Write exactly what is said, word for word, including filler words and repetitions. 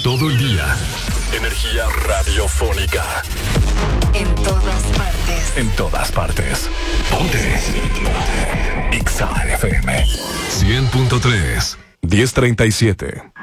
Todo el día. Energía radiofónica. En todas partes. En todas partes. Ponte. Ponte. X A F M. cien punto tres. diez treinta y siete.